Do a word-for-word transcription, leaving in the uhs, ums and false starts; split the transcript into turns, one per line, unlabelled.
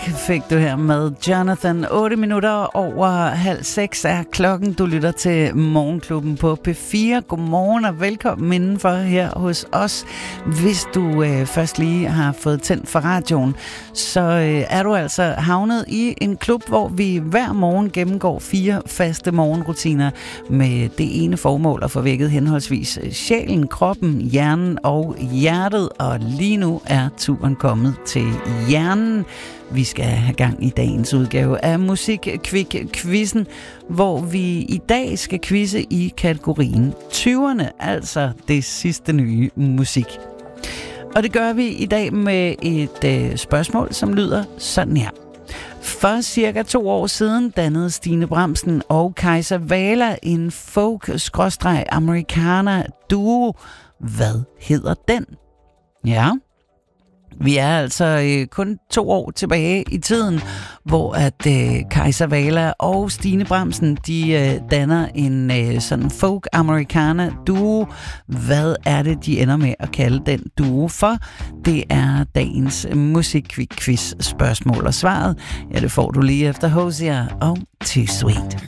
fik du her med Jonathan. otte minutter over halv seks er klokken. Du lytter til Morgenklubben på P fire. Godmorgen og velkommen indenfor her hos os. Hvis du øh, først lige har fået tændt for radioen, så øh, er du altså havnet i en klub, hvor vi hver morgen gennemgår fire faste morgenrutiner med det ene formål at få vækket henholdsvis sjælen, kroppen, hjernen og hjertet. Og lige nu er turen kommet til hjernen. Vi skal have gang i dagens udgave af Musikkvik-quizzen, hvor vi i dag skal quizze i kategorien tyverne, altså det sidste nye musik. Og det gør vi i dag med et øh, spørgsmål, som lyder sådan her. For cirka to år siden dannede Stine Bramsen og Kajsa Wala en folk-amerikaner-duo. Hvad hedder den? Ja, vi er altså øh, kun to år tilbage i tiden, hvor at øh, Kajsa Wala og Stine Bramsen, de øh, danner en øh, sådan folk-amerikaner-duo. Hvad er det, de ender med at kalde den duo for? Det er dagens Musikkvik-quiz spørgsmål og svaret. Ja, det får du lige efter Hosier og Too Sweet.